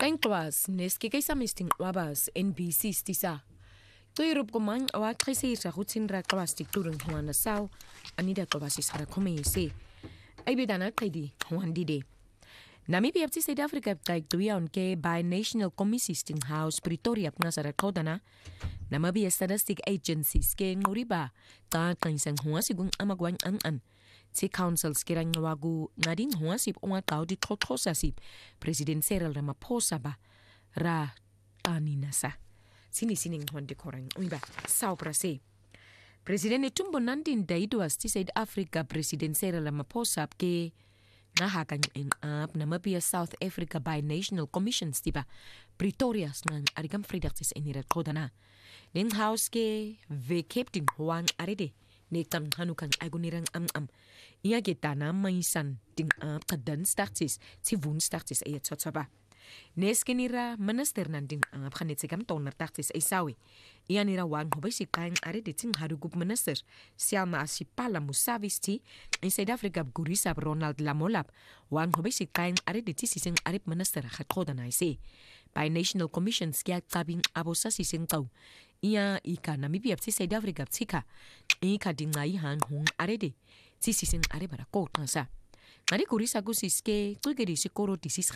Kankwas neski kaysa misting wabas NBC stisa. Tuirup kumang awa kasi sa hutsin ra kwastik turun huana saw anida kwasis ra komese. Ay bidana kaydi huandide. Namibia pti South Africa taik tuyaon ke by National Commission House Pretoria pngasara kodana. Namibia Statistic Agencies ke nguriba ta kansang huwa sigung amagwan an. Si councils kirang wagu ngading huwa sip unga tao di kotosa sip President Cyril Ramaphosa ba ra taninasa. Sini-sining huwan di korang umiba sao prase. President itumbo nandin daiduas ti South Africa President Cyril Ramaphosa ke nahakan in up Namibia South Africa by National Commissions diba Pretoria ng arigam freedaktis inirat kodana. Ning house ke ve captain huwang aride ne tam hanukang agunirang am. Ia kita na maisan ding kadan startis si vun startis ay tsotsaba. Nes kenira minister nanding kanit sigam toner startis ay sawi. Ia nira wang hobay si kain aride ting harugup minister siya si pala musavisti in South Africa gurisab Ronald Lamolap wang hobay si kain aride ti sising arip minister hatkoda na isi. By National Commissions kaya tabing abosa sising tau. Ia ika Namibia si South Africa tika ika dingayihan hong arede si sising are bara ko nasa. Ngari kurisa gusiske tulgeri si koro disis